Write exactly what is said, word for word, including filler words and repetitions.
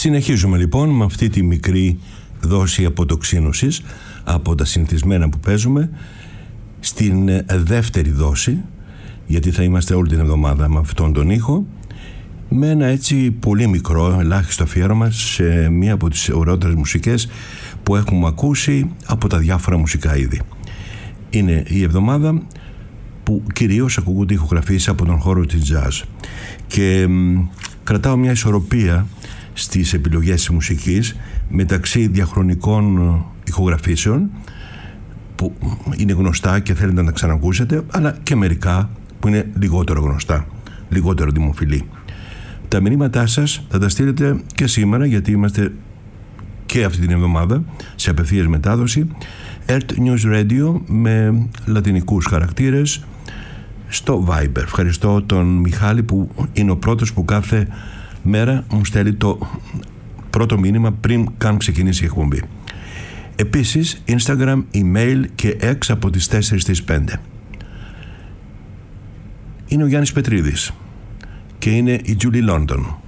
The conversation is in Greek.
Συνεχίζουμε λοιπόν με αυτή τη μικρή δόση αποτοξίνωσης από τα συνηθισμένα που παίζουμε στην δεύτερη δόση, γιατί θα είμαστε όλη την εβδομάδα με αυτόν τον ήχο, με ένα έτσι πολύ μικρό ελάχιστο αφιέρωμα σε μία από τις ωραιότερες μουσικές που έχουμε ακούσει από τα διάφορα μουσικά είδη. Είναι η εβδομάδα που κυρίως ακούγονται ηχογραφίες από τον χώρο της jazz και μ, κρατάω μια ισορροπία στις επιλογές της μουσικής μεταξύ διαχρονικών ηχογραφήσεων που είναι γνωστά και θέλετε να τα ξανακούσετε, αλλά και μερικά που είναι λιγότερο γνωστά, λιγότερο δημοφιλή. Τα μηνύματά σας θα τα στείλετε και σήμερα, γιατί είμαστε και αυτή την εβδομάδα σε απευθείας μετάδοση Earth News Radio με λατινικούς χαρακτήρες στο Viber. Ευχαριστώ τον Μιχάλη που είναι ο πρώτος που κάθε μέρα μου στέλνει το πρώτο μήνυμα πριν καν ξεκινήσει η εκπομπή. Επίσης Instagram, email και X από τις τέσσερις στις πέντε. Είναι ο Γιάννης Πετρίδης και είναι η Julie London.